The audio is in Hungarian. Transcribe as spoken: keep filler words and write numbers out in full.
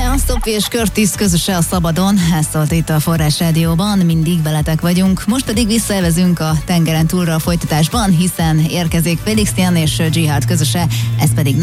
Leon Stoppi és Curtis közöse a szabadon, ez szólt itt a Forrás Rádióban, mindig veletek vagyunk. Most pedig visszaelvezünk a tengeren túlra a folytatásban, hiszen érkezik Felix Jan és Jihad közöse, ez pedig